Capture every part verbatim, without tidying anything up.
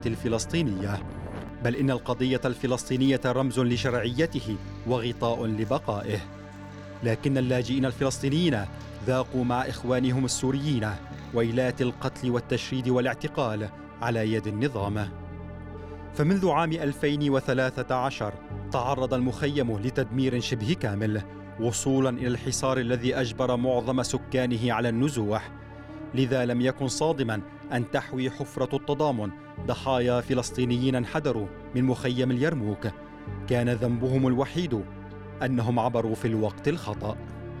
الفلسطينية، بل إن القضية الفلسطينية رمز لشرعيته وغطاء لبقائه. لكن اللاجئين الفلسطينيين ذاقوا مع إخوانهم السوريين ويلات القتل والتشريد والاعتقال على يد النظام. فمنذ عام ألفين وثلاثة عشر تعرض المخيم لتدمير شبه كامل، وصولاً إلى الحصار الذي أجبر معظم سكانه على النزوح. لذا لم يكن صادماً أن تحوي حفرة التضامن ضحايا فلسطينيين انحدروا من مخيم اليرموك. كان ذنبهم الوحيد أنهم عبروا في الوقت الخطأ.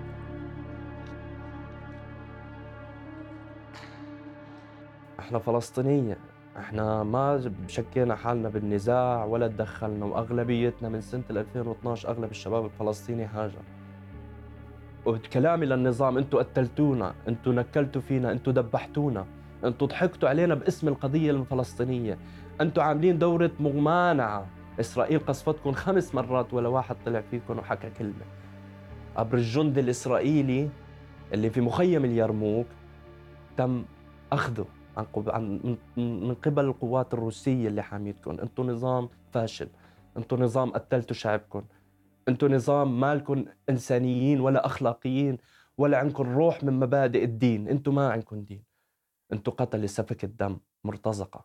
احنا فلسطينية، احنا ما شكينا حالنا بالنزاع ولا تدخلنا، واغلبيتنا من سنة ألفين واثناشر اغلب الشباب الفلسطيني هاجر. وكلامي للنظام، انتوا قتلتونا، انتوا نكلتوا فينا، انتوا دبحتونا، انتوا ضحكتوا علينا باسم القضية الفلسطينية، انتوا عاملين دورة ممانعة. اسرائيل قصفتكم خمس مرات ولا واحد طلع فيكم وحكى كلمة. قبر الجندي الاسرائيلي اللي في مخيم اليرموك تم اخذه عن قب... عن من قبل القوات الروسية اللي حاميتكم. انتوا نظام فاشل، انتوا نظام قتلتوا شعبكم، انتوا نظام مالكم انسانيين ولا اخلاقيين ولا عندكم روح من مبادئ الدين. انتوا ما عندكم دين، انتوا قتل سفك الدم مرتزقة.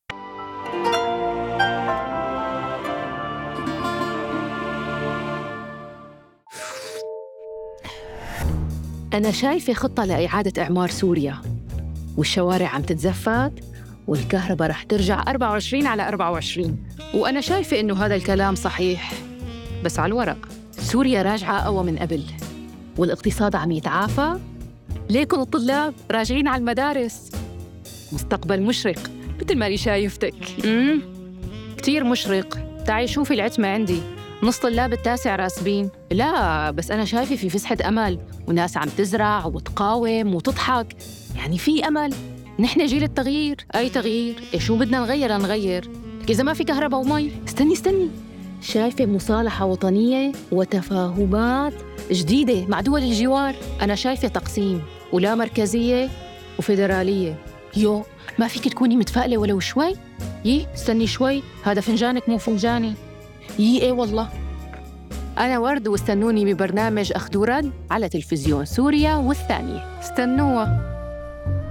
أنا شايفة خطة لإعادة إعمار سوريا، والشوارع عم تتزفت والكهرباء رح ترجع أربعة وعشرين على أربعة وعشرين. وأنا شايفة إنه هذا الكلام صحيح، بس على الورق. سوريا راجعة أقوى من قبل، والاقتصاد عم يتعافى. ليكن الطلاب راجعين على المدارس. مستقبل مشرق مثل ما لي شايفتك. امم كتير مشرق. تعي شوفي العتمة عندي، نص طلاب التاسع راسبين. لا بس أنا شايفة في فسحة أمل، وناس عم تزرع وتقاوم وتضحك. يعني في أمل. نحن جيل التغيير. أي تغيير؟ إيه شو بدنا نغير نغير؟ إذا ما في كهرباء ومي. استني استني شايفة مصالحة وطنية وتفاهمات جديدة مع دول الجوار. أنا شايفة تقسيم ولا مركزية وفيدرالية. يو ما فيك تكوني متفائلة ولو شوي؟ يي استني شوي، هذا فنجانك مو فنجاني. يي ايه والله. أنا ورد، واستنوني ببرنامج أخذ ورد على تلفزيون سوريا والثانية. استنوها.